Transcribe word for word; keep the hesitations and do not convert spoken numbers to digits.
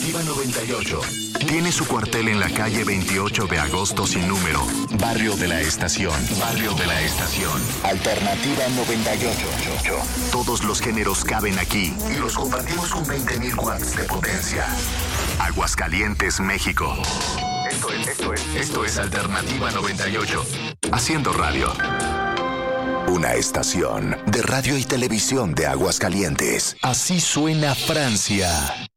Alternativa noventa y ocho. Tiene su cuartel en la calle veintiocho de agosto sin número. Barrio de la Estación. Barrio de la Estación. Alternativa noventa y ocho. Todos los géneros caben aquí y los compartimos con veinte mil watts de potencia. Aguascalientes, México. Esto es, esto es, esto es Alternativa noventa y ocho. Haciendo radio. Una estación de radio y televisión de Aguascalientes. Así suena Francia.